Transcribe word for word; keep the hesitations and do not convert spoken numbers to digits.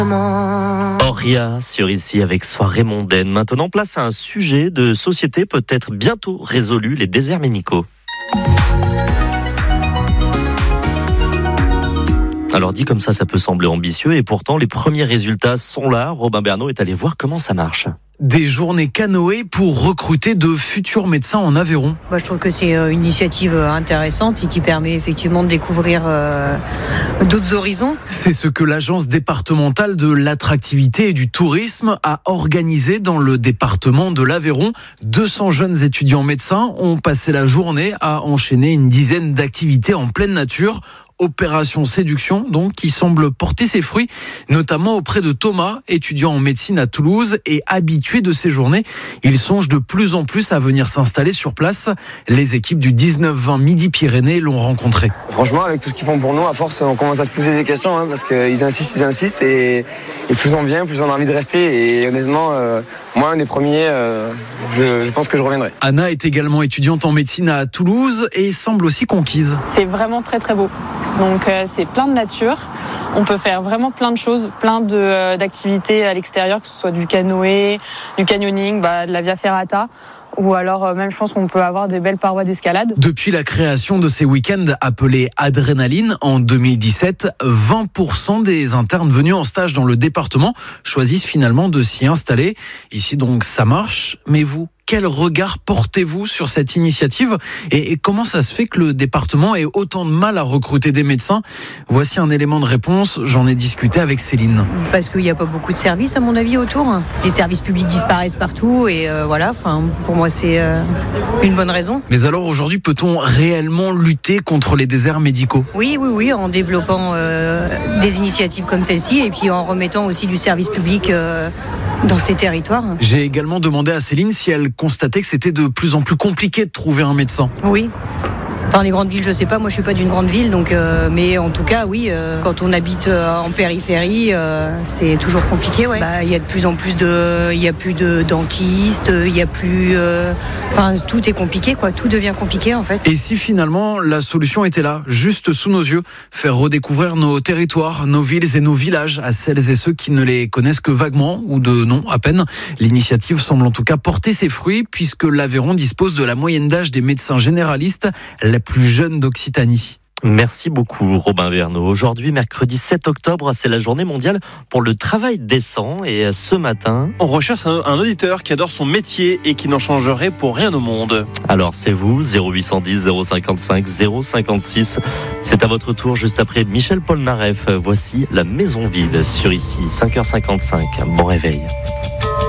Auria sur Ici avec Soirée mondaine. Maintenant, place à un sujet de société peut-être bientôt résolu, les déserts médicaux. Alors dit comme ça, ça peut sembler ambitieux et pourtant les premiers résultats sont là. Robin Bernot est allé voir comment ça marche. Des journées canoë pour recruter de futurs médecins en Aveyron. Moi, je trouve que c'est une initiative intéressante et qui permet effectivement de découvrir euh, d'autres horizons. C'est ce que l'agence départementale de l'attractivité et du tourisme a organisé dans le département de l'Aveyron. deux cents jeunes étudiants médecins ont passé la journée à enchaîner une dizaine d'activités en pleine nature. Opération séduction, donc, qui semble porter ses fruits, notamment auprès de Thomas, étudiant en médecine à Toulouse et habitué de ces journées. Il songe de plus en plus à venir s'installer sur place. Les équipes du dix-neuf vingt Midi-Pyrénées l'ont rencontré. Franchement, avec tout ce qu'ils font pour nous, à force, on commence à se poser des questions, hein, parce qu'ils insistent, ils insistent, et, et plus on vient, plus on a envie de rester. Et honnêtement, euh, moi, un des premiers, euh, je, je pense que je reviendrai. Anna est également étudiante en médecine à Toulouse et semble aussi conquise. C'est vraiment très très beau. Donc euh, c'est plein de nature, on peut faire vraiment plein de choses, plein de, euh, d'activités à l'extérieur, que ce soit du canoë, du canyoning, bah, de la via ferrata, ou alors euh, même je pense qu'on peut avoir des belles parois d'escalade. Depuis la création de ces week-ends appelés Adrénaline en deux mille dix-sept, vingt pour cent des internes venus en stage dans le département choisissent finalement de s'y installer. Ici donc ça marche, mais vous, quel regard portez-vous sur cette initiative et comment ça se fait que le département ait autant de mal à recruter des médecins ? Voici un élément de réponse, j'en ai discuté avec Céline. Parce qu'il n'y a pas beaucoup de services à mon avis autour. Les services publics disparaissent partout et euh, voilà, enfin, pour moi c'est euh, une bonne raison. Mais alors aujourd'hui, peut-on réellement lutter contre les déserts médicaux ? Oui, oui, oui, en développant euh, des initiatives comme celle-ci et puis en remettant aussi du service public euh, dans ces territoires. J'ai également demandé à Céline si elle constatait que c'était de plus en plus compliqué de trouver un médecin. Oui. Dans les grandes villes, je sais pas, moi je suis pas d'une grande ville, donc euh, mais en tout cas, oui, euh, quand on habite euh, en périphérie, euh, c'est toujours compliqué, ouais. Bah, il y a de plus en plus de, il y a plus de dentistes, il y a plus, enfin, euh, tout est compliqué, quoi. Tout devient compliqué, en fait. Et si finalement la solution était là, juste sous nos yeux, faire redécouvrir nos territoires, nos villes et nos villages à celles et ceux qui ne les connaissent que vaguement ou de nom à peine. L'initiative semble en tout cas porter ses fruits puisque l'Aveyron dispose de la moyenne d'âge des médecins généralistes la plus jeune d'Occitanie. Merci beaucoup Robin Bernot. Aujourd'hui, mercredi sept octobre, c'est la journée mondiale pour le travail décent et ce matin... On recherche un, un auditeur qui adore son métier et qui n'en changerait pour rien au monde. Alors c'est vous, zéro huit cent dix, zéro cinquante-cinq, zéro cinquante-six. C'est à votre tour juste après Michel Polnareff. Voici La Maison Vide sur Ici, cinq heures cinquante-cinq. Bon réveil.